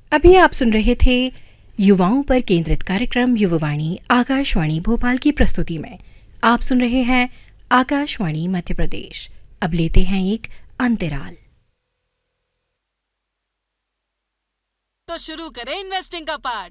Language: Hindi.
अभी आप सुन रहे थे युवाओं पर केंद्रित कार्यक्रम युववाणी आकाशवाणी भोपाल की प्रस्तुति में। आप सुन रहे हैं आकाशवाणी मध्य प्रदेश। अब लेते हैं एक अंतराल। तो शुरू करें इन्वेस्टिंग का पार्ट।